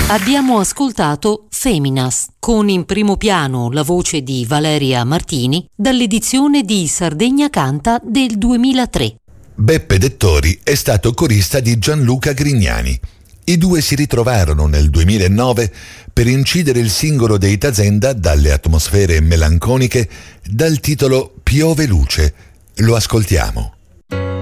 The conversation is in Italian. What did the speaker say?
Abbiamo ascoltato Feminas, con in primo piano la voce di Valeria Martini, dall'edizione di Sardegna Canta del 2003. Beppe Dettori è stato corista di Gianluca Grignani. I due si ritrovarono nel 2009 per incidere il singolo dei Tazenda dalle atmosfere melanconiche dal titolo Piove luce. Lo ascoltiamo.